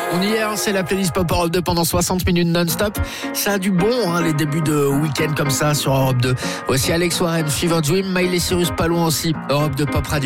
On y est, c'est la playlist Pop Europe 2 pendant 60 minutes non-stop. Ça a du bon, les débuts de week-end comme ça sur Europe 2. Voici Alex Warren, Fever Dream, Miley Cyrus pas loin aussi. Europe 2 Pop Radio.